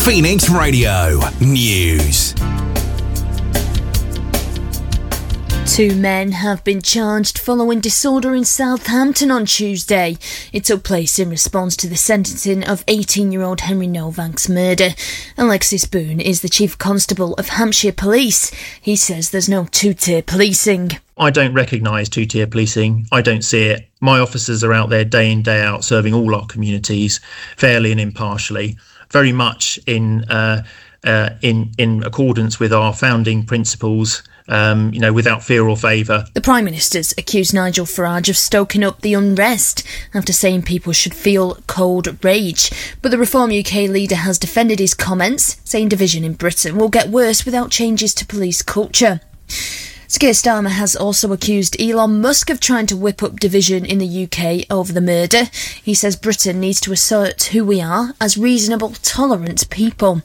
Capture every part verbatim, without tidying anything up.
Phoenix Radio News. Two men have been charged following disorder in Southampton on Tuesday. It took place in response to the sentencing of eighteen-year-old Henry Novak's murder. Alexis Boone is the Chief Constable of Hampshire Police. He says there's no two-tier policing. I don't recognise two-tier policing. I don't see it. My officers are out there day in, day out, serving all our communities fairly and impartially, very much in uh, uh, in in accordance with our founding principles. Um, you know, without fear or favour. The Prime Minister's accused Nigel Farage of stoking up the unrest after saying people should feel cold rage. But the Reform U K leader has defended his comments, saying division in Britain will get worse without changes to police culture. Sir Keir Starmer has also accused Elon Musk of trying to whip up division in the U K over the murder. He says Britain needs to assert who we are as reasonable, tolerant people.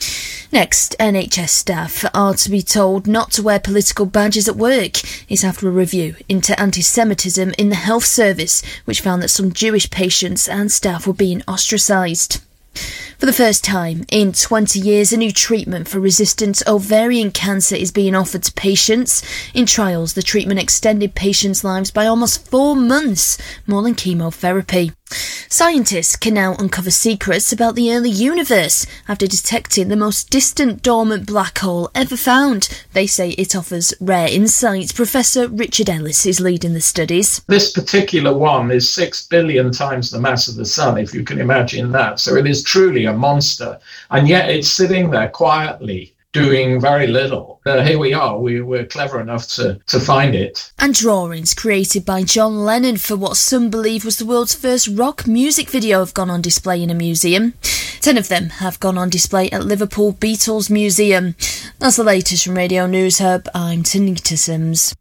Next, N H S staff are to be told not to wear political badges at work. It's after a review into anti-Semitism in the health service, which found that some Jewish patients and staff were being ostracised. For the first time in twenty years, a new treatment for resistant ovarian cancer is being offered to patients. In trials, the treatment extended patients' lives by almost four months, more than chemotherapy. Scientists can now uncover secrets about the early universe after detecting the most distant dormant black hole ever found. They say it offers rare insights. Professor Richard Ellis is leading the studies. This particular one is six billion times the mass of the sun, if you can imagine that. So it is truly a monster. And yet it's sitting there quietly, doing very little. Uh, here we are, we were clever enough to, to find it. And drawings created by John Lennon for what some believe was the world's first rock music video have gone on display in a museum. Ten of them have gone on display at Liverpool Beatles Museum. That's the latest from Radio News Hub. I'm Tanita Sims.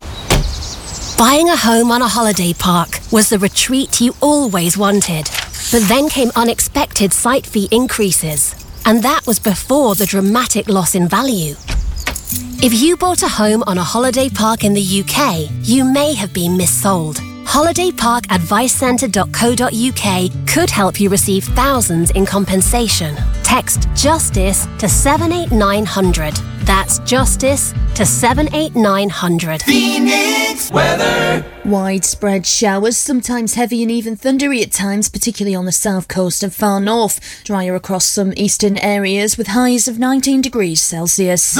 Buying a home on a holiday park was the retreat you always wanted. But then came unexpected site fee increases. And that was before the dramatic loss in value. If you bought a home on a holiday park in the U K, you may have been missold. holiday park advice centre dot co dot uk could help you receive thousands in compensation. Text JUSTICE to seven eight nine hundred. That's JUSTICE to seven eight nine hundred. Phoenix weather. Widespread showers, sometimes heavy and even thundery at times, particularly on the south coast and far north. Drier across some eastern areas with highs of nineteen degrees Celsius.